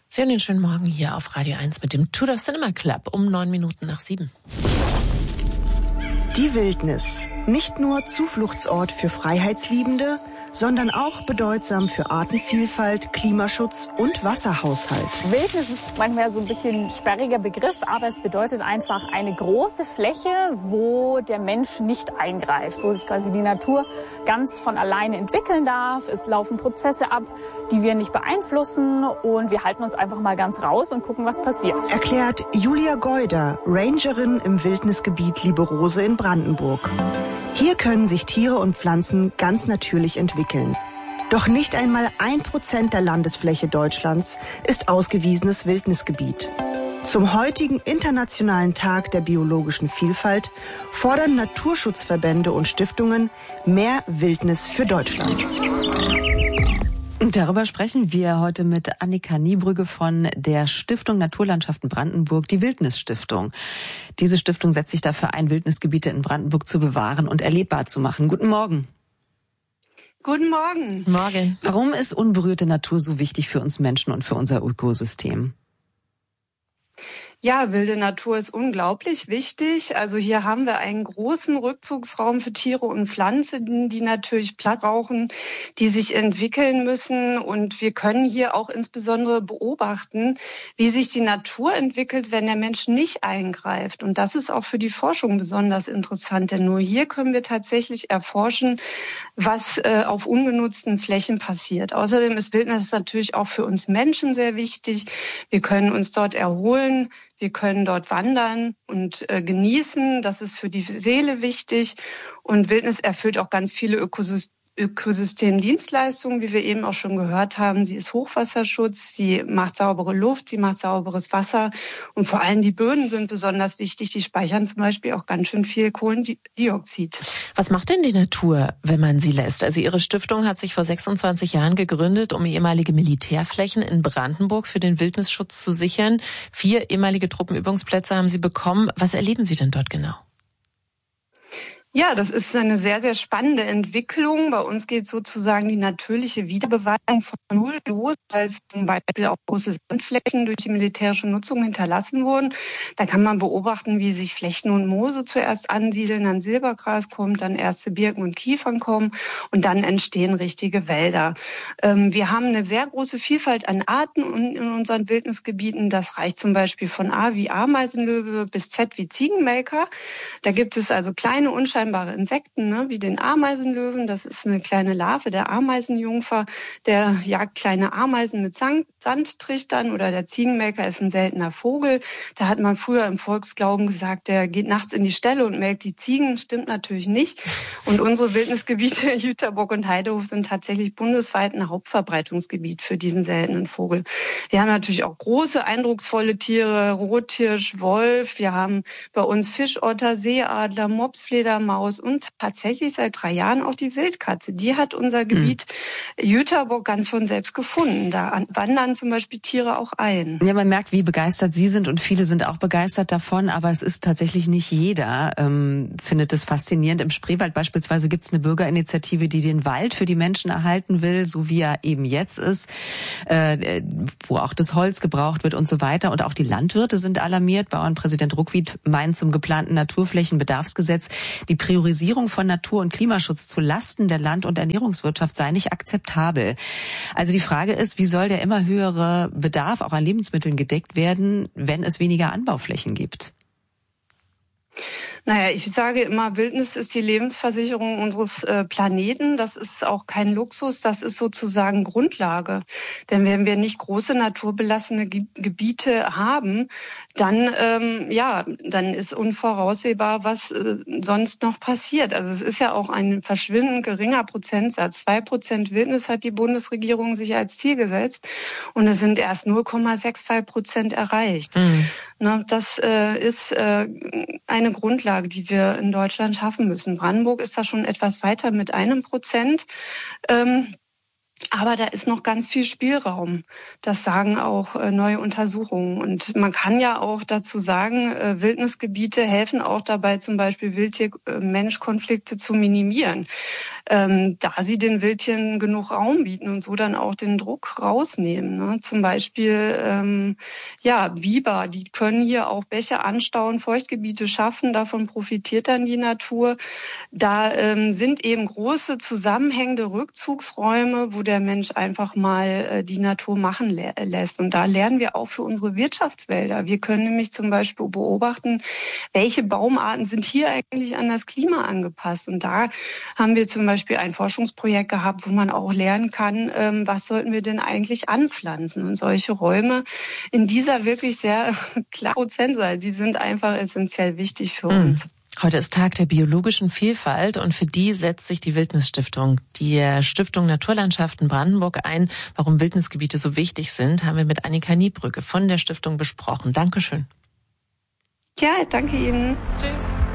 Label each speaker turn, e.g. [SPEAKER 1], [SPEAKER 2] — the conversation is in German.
[SPEAKER 1] Sie hören den schönen Morgen hier auf Radio 1 mit dem Tudor Cinema Club um 7:09.
[SPEAKER 2] Die Wildnis. Nicht nur Zufluchtsort für Freiheitsliebende, sondern auch bedeutsam für Artenvielfalt, Klimaschutz und Wasserhaushalt.
[SPEAKER 3] Wildnis ist manchmal so ein bisschen ein sperriger Begriff, aber es bedeutet einfach eine große Fläche, wo der Mensch nicht eingreift, wo sich quasi die Natur ganz von alleine entwickeln darf. Es laufen Prozesse ab, die wir nicht beeinflussen, und wir halten uns einfach mal ganz raus und gucken, was passiert.
[SPEAKER 2] Erklärt Julia Geuder, Rangerin im Wildnisgebiet Lieberose in Brandenburg. Hier können sich Tiere und Pflanzen ganz natürlich entwickeln. Doch nicht einmal 1% der Landesfläche Deutschlands ist ausgewiesenes Wildnisgebiet. Zum heutigen Internationalen Tag der biologischen Vielfalt fordern Naturschutzverbände und Stiftungen mehr Wildnis für Deutschland.
[SPEAKER 4] Und darüber sprechen wir heute mit Annika Niebrügge von der Stiftung Naturlandschaften Brandenburg, die Wildnisstiftung. Diese Stiftung setzt sich dafür ein, Wildnisgebiete in Brandenburg zu bewahren und erlebbar zu machen. Guten Morgen.
[SPEAKER 5] Guten Morgen.
[SPEAKER 1] Morgen.
[SPEAKER 4] Warum ist unberührte Natur so wichtig für uns Menschen und für unser Ökosystem?
[SPEAKER 5] Ja, wilde Natur ist unglaublich wichtig. Also hier haben wir einen großen Rückzugsraum für Tiere und Pflanzen, die natürlich Platz brauchen, die sich entwickeln müssen. Und wir können hier auch insbesondere beobachten, wie sich die Natur entwickelt, wenn der Mensch nicht eingreift. Und das ist auch für die Forschung besonders interessant, denn nur hier können wir tatsächlich erforschen, was auf ungenutzten Flächen passiert. Außerdem ist Wildnis natürlich auch für uns Menschen sehr wichtig. Wir können uns dort erholen. Wir können dort wandern und genießen. Das ist für die Seele wichtig. Und Wildnis erfüllt auch ganz viele Ökosystemdienstleistungen, wie wir eben auch schon gehört haben. Sie ist Hochwasserschutz, sie macht saubere Luft, sie macht sauberes Wasser. Und vor allem die Böden sind besonders wichtig. Die speichern zum Beispiel auch ganz schön viel Kohlendioxid.
[SPEAKER 1] Was macht denn die Natur, wenn man sie lässt? Also Ihre Stiftung hat sich vor 26 Jahren gegründet, um ehemalige Militärflächen in Brandenburg für den Wildnisschutz zu sichern. 4 ehemalige Truppenübungsplätze haben Sie bekommen. Was erleben Sie denn dort genau?
[SPEAKER 5] Ja, das ist eine sehr, sehr spannende Entwicklung. Bei uns geht sozusagen die natürliche Wiederbeweidung von Null los, als zum Beispiel auch große Sandflächen durch die militärische Nutzung hinterlassen wurden. Da kann man beobachten, wie sich Flechten und Moose zuerst ansiedeln, dann Silbergras kommt, dann erste Birken und Kiefern kommen und dann entstehen richtige Wälder. Wir haben eine sehr große Vielfalt an Arten in unseren Wildnisgebieten. Das reicht zum Beispiel von A wie Ameisenlöwe bis Z wie Ziegenmelker. Da gibt es also kleine, unscheinbare Insekten, wie den Ameisenlöwen. Das ist eine kleine Larve der Ameisenjungfer. Der jagt kleine Ameisen mit Sandtrichtern, oder der Ziegenmelker ist ein seltener Vogel. Da hat man früher im Volksglauben gesagt, der geht nachts in die Ställe und melkt die Ziegen. Stimmt natürlich nicht. Und unsere Wildnisgebiete Jüterbock und Heidehof sind tatsächlich bundesweit ein Hauptverbreitungsgebiet für diesen seltenen Vogel. Wir haben natürlich auch große, eindrucksvolle Tiere, Rothirsch, Wolf. Wir haben bei uns Fischotter, Seeadler, Mopsfledermaus und tatsächlich seit 3 Jahren auch die Wildkatze. Die hat unser Gebiet Jüterbock ganz von selbst gefunden. Da wandern zum Beispiel Tiere auch ein.
[SPEAKER 4] Ja, man merkt, wie begeistert Sie sind, und viele sind auch begeistert davon, aber es ist tatsächlich nicht jeder, findet es faszinierend. Im Spreewald beispielsweise gibt es eine Bürgerinitiative, die den Wald für die Menschen erhalten will, so wie er eben jetzt ist, wo auch das Holz gebraucht wird und so weiter. Und auch die Landwirte sind alarmiert. Bauernpräsident Ruckwied meint zum geplanten Naturflächenbedarfsgesetz, die Priorisierung von Natur- und Klimaschutz zu Lasten der Land- und Ernährungswirtschaft sei nicht akzeptabel. Also die Frage ist, wie soll der immer höhere Bedarf auch an Lebensmitteln gedeckt werden, wenn es weniger Anbauflächen gibt?
[SPEAKER 5] Naja, ich sage immer, Wildnis ist die Lebensversicherung unseres Planeten. Das ist auch kein Luxus, das ist sozusagen Grundlage. Denn wenn wir nicht große naturbelassene Gebiete haben, dann ist unvoraussehbar, was sonst noch passiert. Also es ist ja auch ein verschwindend geringer Prozentsatz. 2% Wildnis hat die Bundesregierung sich als Ziel gesetzt, und es sind erst 0,62% erreicht. Das ist eine Grundlage, die wir in Deutschland schaffen müssen. Brandenburg ist da schon etwas weiter mit 1%. Aber da ist noch ganz viel Spielraum. Das sagen auch neue Untersuchungen. Und man kann ja auch dazu sagen, Wildnisgebiete helfen auch dabei, zum Beispiel Wildtier-Mensch-Konflikte zu minimieren, da sie den Wildtieren genug Raum bieten und so dann auch den Druck rausnehmen. Ne? Zum Beispiel Biber, die können hier auch Bäche anstauen, Feuchtgebiete schaffen, davon profitiert dann die Natur. Da sind eben große zusammenhängende Rückzugsräume, wo der Mensch einfach mal die Natur machen lässt. Und da lernen wir auch für unsere Wirtschaftswälder. Wir können nämlich zum Beispiel beobachten, welche Baumarten sind hier eigentlich an das Klima angepasst. Und da haben wir zum Beispiel ein Forschungsprojekt gehabt, wo man auch lernen kann, was sollten wir denn eigentlich anpflanzen. Und solche Räume in dieser wirklich sehr klaren Prozentzahl, die sind einfach essentiell wichtig für uns.
[SPEAKER 1] Heute ist Tag der biologischen Vielfalt und für die setzt sich die Wildnisstiftung, die Stiftung Naturlandschaften Brandenburg ein. Warum Wildnisgebiete so wichtig sind, haben wir mit Annika Niebrücke von der Stiftung besprochen. Dankeschön.
[SPEAKER 5] Ja, danke Ihnen.
[SPEAKER 1] Tschüss.